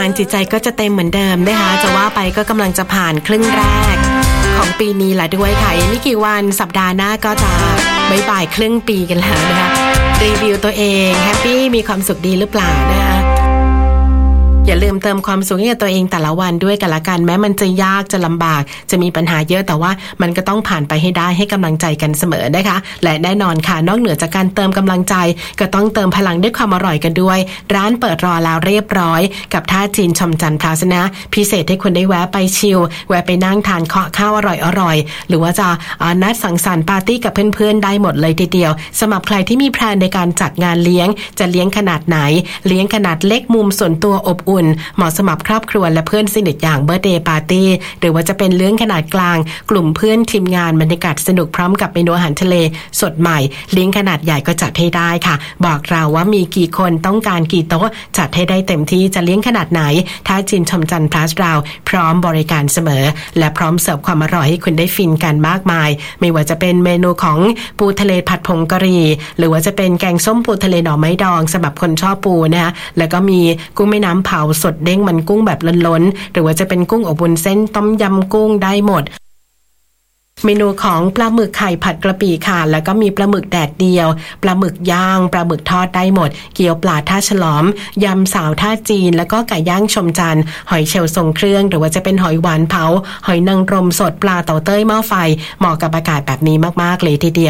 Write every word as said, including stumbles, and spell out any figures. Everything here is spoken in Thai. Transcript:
านจิตใจก็จะเต็มเหมือนเดิมนะคะจะว่าไปก็กำลังจะผ่านครึ่งแรกของปีนี้แหละด้วยค่ะอีกไม่กี่วันสัปดาห์หน้าก็จะบ๊ายบายครึ่งปีกันแล้วนะคะรีวิวตัวเองแฮปปี้มีความสุขดีหรือเปล่านะคะอย่าลืมเติมความสุขให้กับตัวเองแต่ละวันด้วยกันละกันแม้มันจะยากจะลำบากจะมีปัญหาเยอะแต่ว่ามันก็ต้องผ่านไปให้ได้ให้กำลังใจกันเสมอนะคะและแน่นอนค่ะนอกเหนือจากการเติมกำลังใจก็ต้องเติมพลังด้วยความอร่อยกันด้วยร้านเปิดรอแล้วเรียบร้อยกับท่าจีนชมจันทร์พลาสนะพิเศษให้คุณได้แวะไปชิลแวะไปนั่งทานข้าวอร่อยๆหรือว่าจะนัดสังสรรค์ปาร์ตี้กับเพื่อนๆได้หมดเลยทีเดียวสำหรับใครที่มีแพลนในการจัดงานเลี้ยงจะเลี้ยงขนาดไหนเลี้ยงขนาดเล็กมุมส่วนตัวอบอุ่นเหมาะสำหรับครอบครัวและเพื่อนสนิทอย่างเบิร์ธเดย์ปาร์ตี้หรือว่าจะเป็นเลี้ยงขนาดกลางกลุ่มเพื่อนทีมงานบรรยากาศสนุกพร้อมกับเมนูอาหารทะเลสดใหม่เลี้ยงขนาดใหญ่ก็จัดให้ได้ค่ะบอกเราว่ามีกี่คนต้องการกี่โต๊ะจัดให้ได้เต็มที่จะเลี้ยงขนาดไหนถ้าจีนชมจันทร์พลัสเราพร้อมบริการเสมอและพร้อมเสิร์ฟความอร่อยให้คุณได้ฟินกันมากมายไม่ว่าจะเป็นเมนูของปูทะเลผัดผงกะหรี่หรือว่าจะเป็นแกงส้มปูทะเลหน่อไม้ดองสำหรับคนชอบปูนะคะแล้วก็มีกุ้งแม่น้ำเผาสดเด้งมันกุ้งแบบล้นๆหรือว่าจะเป็นกุ้งอบวุ้นเส้นต้มยำกุ้งได้หมดเมนูของปลาหมึกไข่ผัดกระปิค่ะแล้วก็มีปลาหมึกแดดเดียวปลาหมึกย่างปลาหมึกทอดได้หมดเกี๊ยวปลาท่าฉลอมยำสาวท่าจีนแล้วก็ไก่ย่างชมจันทร์หอยเชลล์ทรงเครื่องหรือว่าจะเป็นหอยหวานเผาหอยนางรมสดปลาเต่าเต้ยหม้อไฟเหมาะกับอากาศแบบนี้มากๆเลยทีเดียว